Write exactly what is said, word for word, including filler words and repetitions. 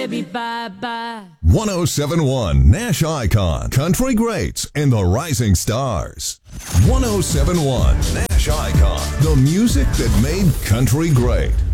Baby, bye-bye. one oh seven point one Nash Icon, Country Greats, and the Rising Stars. one oh seven point one Nash Icon, the music that made country great.